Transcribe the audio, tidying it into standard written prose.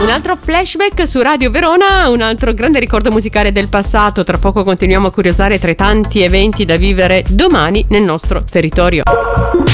Un altro flashback su Radio Verona, un altro grande ricordo musicale del passato. Tra poco continuiamo a curiosare tra i tanti eventi da vivere domani nel nostro territorio.